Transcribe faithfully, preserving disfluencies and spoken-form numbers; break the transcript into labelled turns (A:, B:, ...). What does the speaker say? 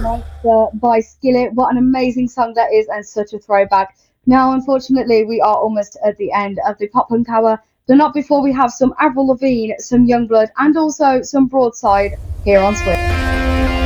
A: Monster by Skillet. What an amazing song that is, and such a throwback. Now, unfortunately, we are almost at the end of the Pop Punk Hour, but not before we have some Avril Lavigne, some Youngblood, and also some Broadside here on Switch.